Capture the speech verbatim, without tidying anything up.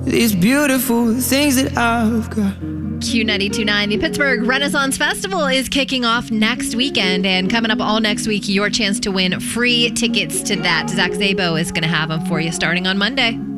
these beautiful things that I've got. Q ninety-two point nine, the Pittsburgh Renaissance Festival is kicking off next weekend, and coming up all next week, your chance to win free tickets to that. Zach Szabo is going to have them for you starting on Monday.